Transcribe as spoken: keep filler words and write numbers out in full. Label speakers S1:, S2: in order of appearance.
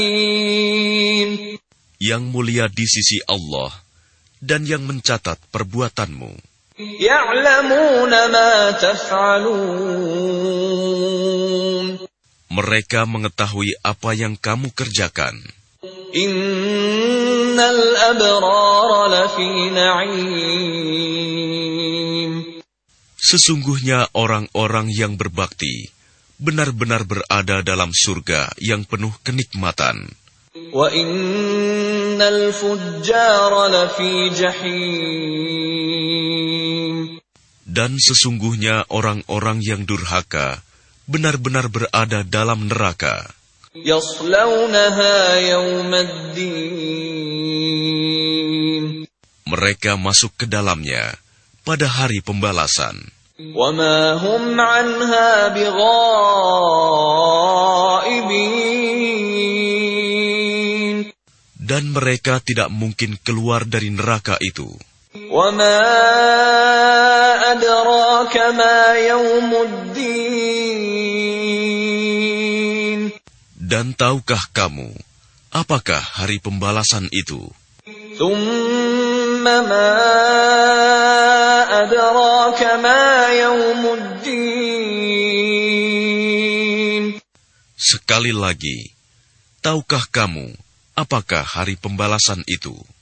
S1: Yang mulia di sisi Allah dan yang mencatat perbuatanmu.
S2: Ya'lamuna ma taf'alun.
S1: Mereka mengetahui apa yang kamu kerjakan.
S2: Innal abrara lafi na'im.
S1: Sesungguhnya orang-orang yang berbakti benar-benar berada dalam surga yang penuh kenikmatan.
S2: Wa innal fujjara lafi jahim.
S1: Dan sesungguhnya orang-orang yang durhaka benar-benar berada dalam neraka.
S2: Yaslawnaha yawmaddin. Mereka
S1: masuk ke dalamnya pada hari pembalasan.
S2: Wa ma hum 'anha bighaibin.
S1: Dan mereka tidak mungkin keluar dari neraka itu.
S2: Wa ma adraka ma yaumuddin.
S1: Dan tahukah kamu apakah hari pembalasan itu?
S2: Thumma ma adraka ma yaumuddin.
S1: Sekali lagi, tahukah kamu apakah hari pembalasan itu?